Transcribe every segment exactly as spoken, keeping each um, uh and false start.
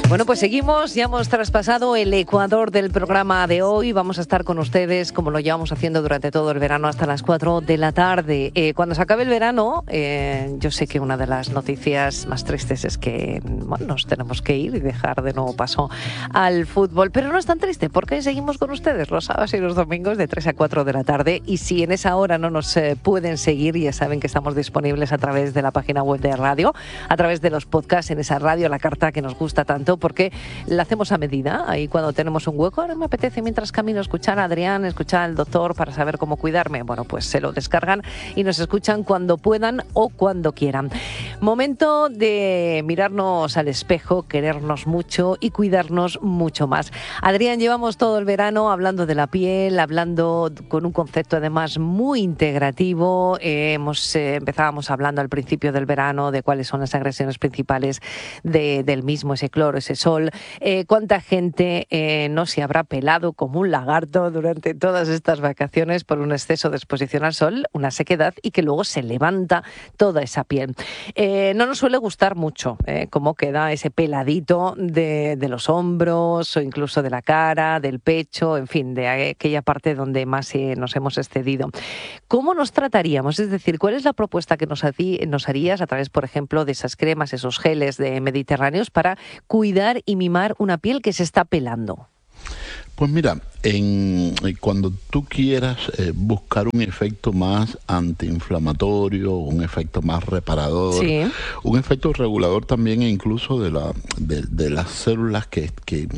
Bueno, pues seguimos, ya hemos traspasado el ecuador del programa de hoy. Vamos a estar con ustedes, como lo llevamos haciendo durante todo el verano, hasta las cuatro de la tarde. Eh, cuando se acabe el verano, eh, yo sé que una de las noticias más tristes es que bueno, nos tenemos que ir y dejar de nuevo paso al fútbol. Pero no es tan triste, porque seguimos con ustedes los sábados y los domingos de tres a cuatro de la tarde. Y si en esa hora no nos eh, pueden seguir, ya saben que estamos disponibles a través de la página web de radio, a través de los podcasts en esa radio, la carta que nos gusta tanto, porque la hacemos a medida. Ahí cuando tenemos un hueco, ahora me apetece mientras camino escuchar a Adrián, escuchar al doctor para saber cómo cuidarme. Bueno, pues se lo descargan y nos escuchan cuando puedan o cuando quieran. Momento de mirarnos al espejo, querernos mucho y cuidarnos mucho más. Adrián, llevamos todo el verano hablando de la piel, hablando con un concepto además muy integrativo. Eh, hemos, eh, empezábamos hablando al principio del verano de cuáles son las agresiones principales de, del mismo, ese cloro, ese sol. Eh, ¿Cuánta gente eh, no se habrá pelado como un lagarto durante todas estas vacaciones por un exceso de exposición al sol, una sequedad, y que luego se levanta toda esa piel? Eh, no nos suele gustar mucho eh, cómo queda ese peladito de, de los hombros o incluso de la cara, del pecho, en fin, de aquella parte donde más eh, nos hemos excedido. ¿Cómo nos trataríamos? Es decir, ¿cuál es la propuesta que nos, nos harías a través, por ejemplo, de esas cremas, esos geles de mediterráneos para cuidar y mimar una piel que se está pelando? Pues mira, en, cuando tú quieras eh, buscar un efecto más antiinflamatorio, un efecto más reparador, sí, un efecto regulador también incluso de, la, de, de las células que, que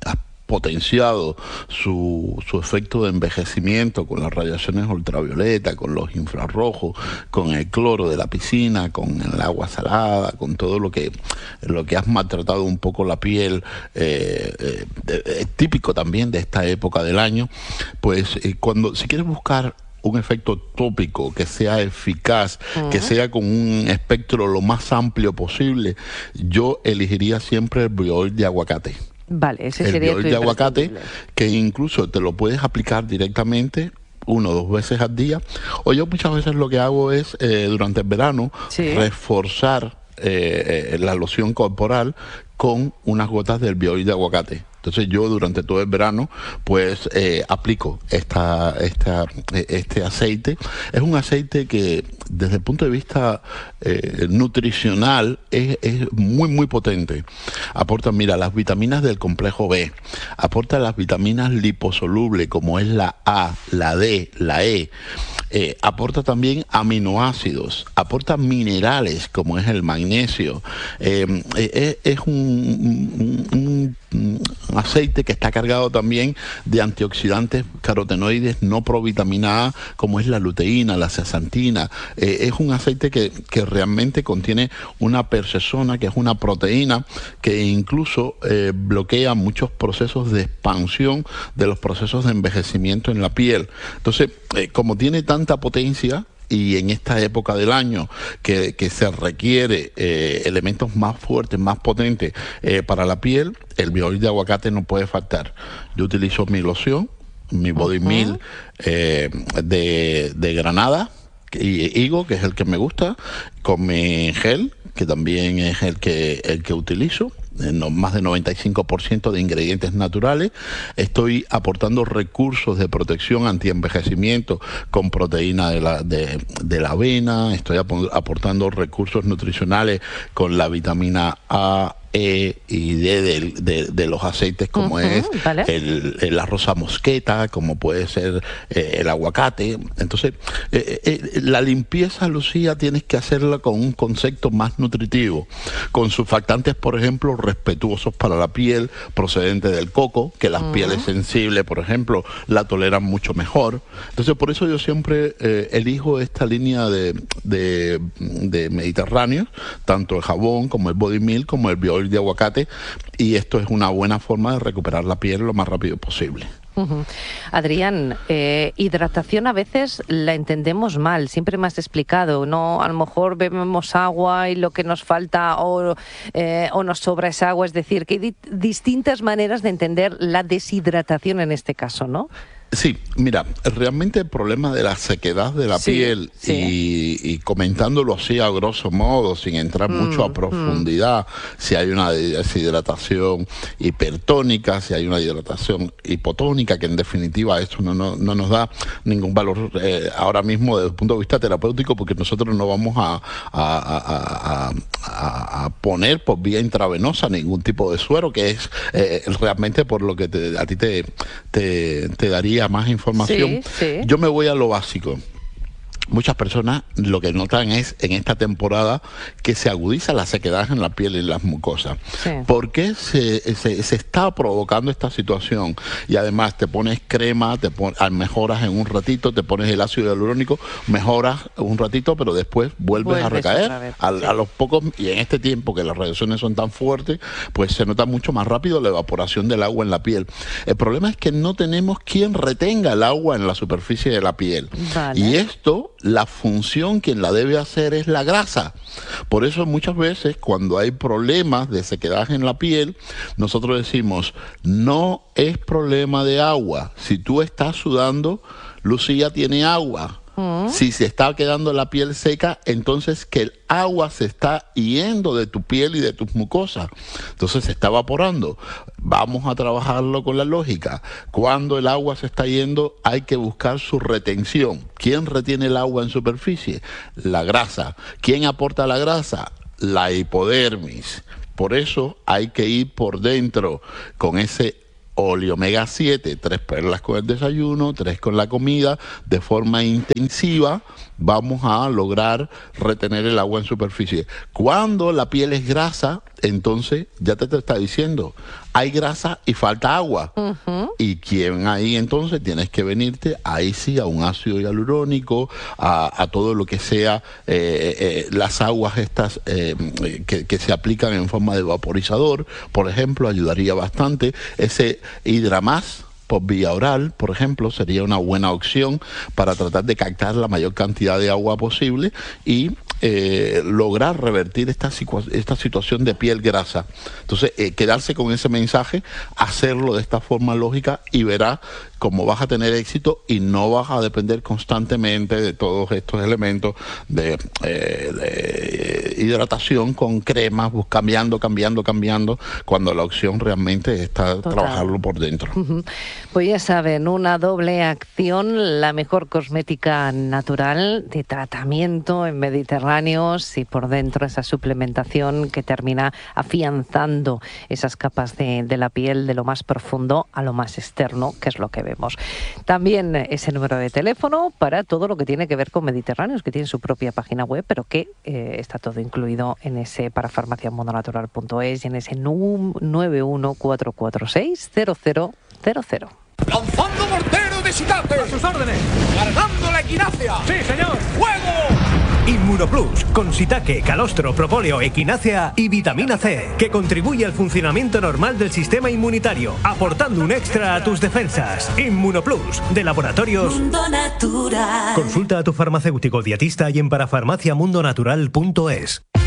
potenciado su, su efecto de envejecimiento con las radiaciones ultravioletas, con los infrarrojos, con el cloro de la piscina, con el agua salada, con todo lo que lo que has maltratado un poco la piel, eh, eh, eh, típico también de esta época del año. Pues eh, cuando si quieres buscar un efecto tópico que sea eficaz, uh-huh, que sea con un espectro lo más amplio posible, yo elegiría siempre el Bioil de aguacate. Vale, ese el sería Bioil de aguacate, que incluso te lo puedes aplicar directamente uno o dos veces al día. O yo muchas veces lo que hago es, eh, durante el verano, sí, reforzar eh, eh, la loción corporal con unas gotas del Bioil de aguacate. Entonces yo durante todo el verano pues eh, aplico esta, esta, este aceite. Es un aceite que desde el punto de vista eh, nutricional es, es muy muy potente. Aporta, mira, las vitaminas del complejo B, aporta las vitaminas liposolubles como es la A, la D, la E. Eh, aporta también aminoácidos, aporta minerales como es el magnesio. Eh, eh, es un, un, un aceite que está cargado también de antioxidantes carotenoides no provitamina A, como es la luteína, la zeaxantina. Eh, es un aceite que, que realmente contiene una persona, que es una proteína que incluso eh, bloquea muchos procesos de expansión de los procesos de envejecimiento en la piel. Entonces, eh, como tiene tanta potencia, y en esta época del año que, que se requiere eh, elementos más fuertes, más potentes eh, para la piel, el Bioil de aguacate no puede faltar. Yo utilizo mi loción, mi Body uh-huh. Milk eh, de, de granada y higo, que es el que me gusta, con mi gel, que también es el que, el que utilizo. No, más de noventa y cinco por ciento de ingredientes naturales. Estoy aportando recursos de protección antienvejecimiento con proteína de la, de, de la avena. Estoy ap- aportando recursos nutricionales con la vitamina A, E y D de, de, de los aceites, como uh-huh, es ¿vale? el, el, la rosa mosqueta, como puede ser eh, el aguacate. Entonces, eh, eh, la limpieza, Lucía, tienes que hacerla con un concepto más nutritivo, con surfactantes, por ejemplo, respetuosos para la piel, procedentes del coco, que las uh-huh. pieles sensibles, por ejemplo, la toleran mucho mejor. Entonces, por eso yo siempre eh, elijo esta línea de, de, de mediterráneos, tanto el jabón como el Body Milk, como el Bioil de aguacate, y esto es una buena forma de recuperar la piel lo más rápido posible. Uh-huh. Adrián, eh, hidratación a veces la entendemos mal, siempre me has explicado, ¿no? A lo mejor bebemos agua y lo que nos falta o, eh, o nos sobra es agua, es decir, que hay di- distintas maneras de entender la deshidratación en este caso, ¿no? Sí, mira, realmente el problema de la sequedad de la sí, piel sí. Y, y comentándolo así a grosso modo, sin entrar mm, mucho a profundidad, mm. si hay una deshidratación hipertónica, si hay una hidratación hipotónica, que en definitiva esto no, no, no nos da ningún valor eh, ahora mismo desde el punto de vista terapéutico, porque nosotros no vamos a, a, a, a, a, a poner por vía intravenosa ningún tipo de suero, que es eh, realmente por lo que te, a ti te, te, te daría más información. Sí, sí. Yo me voy a lo básico. Muchas personas lo que notan es en esta temporada que se agudiza la sequedad en la piel y en las mucosas. Sí. ¿Por qué se, se, se está provocando esta situación? Y además te pones crema, te pones, mejoras en un ratito, te pones el ácido hialurónico, mejoras un ratito, pero después vuelves, vuelves a recaer vez, a, sí. a los pocos, y en este tiempo que las radiaciones son tan fuertes, pues se nota mucho más rápido la evaporación del agua en la piel. El problema es que no tenemos quien retenga el agua en la superficie de la piel. Vale. Y esto, la función quien la debe hacer es la grasa. Por eso muchas veces cuando hay problemas de sequedad en la piel, nosotros decimos, no es problema de agua. Si tú estás sudando, Lucía tiene agua. Uh-huh. Si se está quedando la piel seca, entonces que el agua se está yendo de tu piel y de tus mucosas. Entonces se está evaporando. Vamos a trabajarlo con la lógica. Cuando el agua se está yendo, hay que buscar su retención. ¿Quién retiene el agua en superficie? La grasa. ¿Quién aporta la grasa? La hipodermis. Por eso hay que ir por dentro con ese óleo omega siete, tres perlas con el desayuno, tres con la comida, de forma intensiva vamos a lograr retener el agua en superficie. Cuando la piel es grasa, entonces ya te, te está diciendo, hay grasa y falta agua. Uh-huh. ¿Y quién ahí entonces? Tienes que venirte ahí sí a un ácido hialurónico, a, a todo lo que sea eh, eh, las aguas estas eh, que, que se aplican en forma de vaporizador, por ejemplo, ayudaría bastante. Ese Hidramás por vía oral, por ejemplo, sería una buena opción para tratar de captar la mayor cantidad de agua posible y eh, lograr revertir esta, esta situación de piel grasa. Entonces, eh, quedarse con ese mensaje, hacerlo de esta forma lógica y verás cómo vas a tener éxito y no vas a depender constantemente de todos estos elementos de, eh, de hidratación con cremas, cambiando, cambiando, cambiando, cuando la opción realmente está Total. Trabajarlo por dentro. Uh-huh. Pues ya saben, una doble acción, la mejor cosmética natural de tratamiento en mediterráneos y por dentro esa suplementación que termina afianzando esas capas de, de la piel de lo más profundo a lo más externo, que es lo que vemos. También ese número de teléfono para todo lo que tiene que ver con mediterráneos, que tiene su propia página web, pero que eh, está todo incluido en ese para farmacia mundo natural punto es y en ese nueve uno cuatro cuatro seis cero cero cero cero. ¡Lanzando mortero de Shitate! ¡A sus órdenes! ¡Cargando la equinacia! ¡Sí, señor! ¡Fuego! Inmunoplus, con shiitake, calostro, propóleo, equinácea y vitamina C, que contribuye al funcionamiento normal del sistema inmunitario, aportando un extra a tus defensas. Inmunoplus, de Laboratorios Mundo Natural. Consulta a tu farmacéutico dietista y en para farmacia mundo natural punto es.